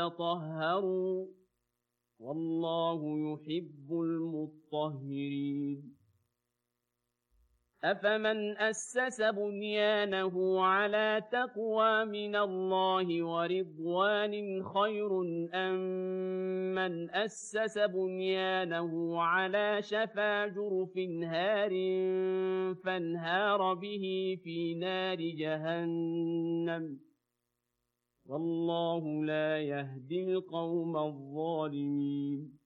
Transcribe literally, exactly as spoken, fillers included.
تطهروا والله يحب المطهرين أفمن أسس بنيانه على تقوى من الله ورضوان خير أم من أسس بنيانه على شفا جرف هار فانهار به في نار جهنم والله لا يهدي القوم الظالمين